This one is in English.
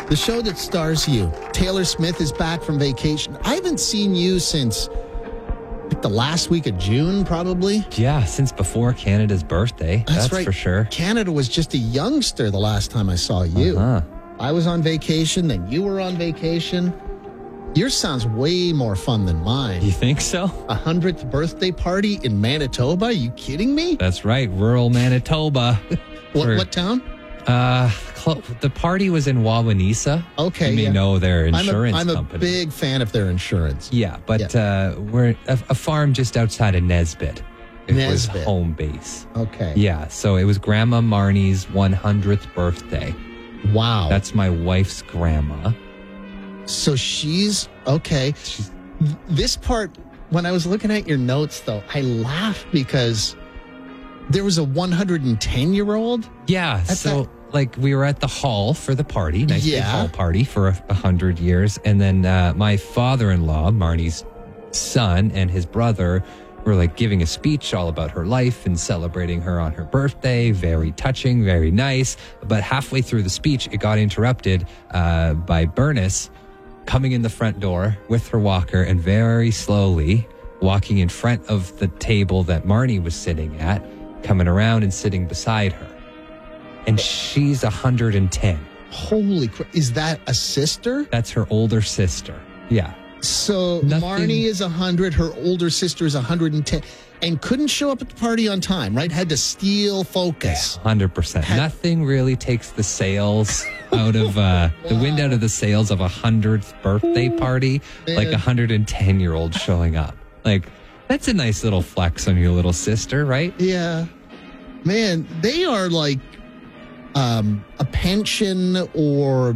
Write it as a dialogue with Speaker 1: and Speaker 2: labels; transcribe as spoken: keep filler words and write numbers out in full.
Speaker 1: The show that stars you. Taylor Smith is back from vacation. I haven't seen you since like, the last week of June, probably.
Speaker 2: Yeah, since before Canada's birthday.
Speaker 1: That's,
Speaker 2: That's
Speaker 1: right.
Speaker 2: for sure.
Speaker 1: Canada was just a youngster the last time I saw you.
Speaker 2: Uh-huh.
Speaker 1: I was on vacation, then you were on vacation. Yours sounds way more fun than mine.
Speaker 2: You think so?
Speaker 1: A hundredth birthday party in Manitoba? Are you kidding me?
Speaker 2: That's right, rural Manitoba.
Speaker 1: What,
Speaker 2: For-
Speaker 1: what town?
Speaker 2: Uh, clo- the party was in Wawanesa.
Speaker 1: Okay,
Speaker 2: You may
Speaker 1: yeah.
Speaker 2: know their insurance
Speaker 1: I'm a, I'm
Speaker 2: company.
Speaker 1: a big fan of their insurance.
Speaker 2: Yeah, but uh, we're a, a farm just outside of Nesbitt. It
Speaker 1: Nesbitt.
Speaker 2: was home base.
Speaker 1: Okay.
Speaker 2: Yeah, so it was Grandma Marnie's one hundredth birthday.
Speaker 1: Wow.
Speaker 2: That's my wife's grandma.
Speaker 1: So she's okay. This part, when I was looking at your notes, though, I laughed because there was a one hundred ten year old.
Speaker 2: Yeah,
Speaker 1: At
Speaker 2: so like we were at the hall for the party, nice big
Speaker 1: Yeah.
Speaker 2: hall party for a, a hundred years, and then uh, my father-in-law, Marnie's son, and his brother were like giving a speech all about her life and celebrating her on her birthday. Very touching, very nice. But halfway through the speech, it got interrupted uh, by Bernice coming in the front door with her walker and very slowly walking in front of the table that Marnie was sitting at, coming around and sitting beside her. And she's one hundred ten.
Speaker 1: Holy crap. Is that a sister?
Speaker 2: That's her older sister. Yeah.
Speaker 1: So
Speaker 2: Nothing-
Speaker 1: Marnie is one hundred. Her older sister is one hundred ten. And couldn't show up at the party on time, right? Had to steal focus.
Speaker 2: one hundred percent. Nothing really takes the sails out of, uh, the wind out of the sails of a hundredth birthday party,
Speaker 1: Man.
Speaker 2: like a one hundred ten year old showing up. Like, that's a nice little flex on your little sister, right?
Speaker 1: Yeah. Man, they are like um, a pension or